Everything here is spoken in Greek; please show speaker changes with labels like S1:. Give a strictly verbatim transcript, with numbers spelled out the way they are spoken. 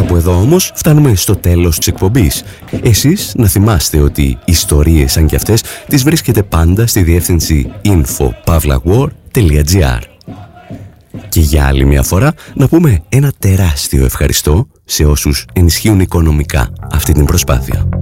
S1: Κάπου εδώ όμως φτάνουμε στο τέλος της εκπομπής. Εσείς να θυμάστε ότι ιστορίες σαν κι αυτές τις βρίσκετε πάντα στη διεύθυνση info pavlawar τελεία gr. Και για άλλη μια φορά να πούμε ένα τεράστιο ευχαριστώ σε όσους ενισχύουν οικονομικά αυτή την προσπάθεια.